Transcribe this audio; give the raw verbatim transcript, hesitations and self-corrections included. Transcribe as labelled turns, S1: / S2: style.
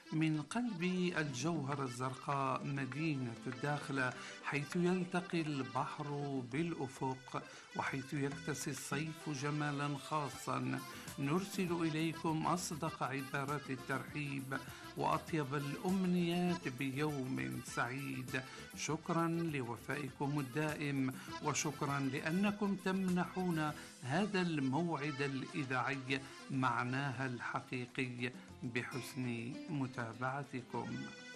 S1: من قلب الجوهرة الزرقاء مدينة الداخلة، حيث يلتقي البحر بالأفق وحيث يكتسي الصيف جمالا خاصا، نرسل إليكم أصدق عبارات الترحيب وأطيب الأمنيات بيوم سعيد. شكرا لوفائكم الدائم، وشكرا لأنكم تمنحون هذا الموعد الإذاعي معناها الحقيقي بحسن متابعتكم.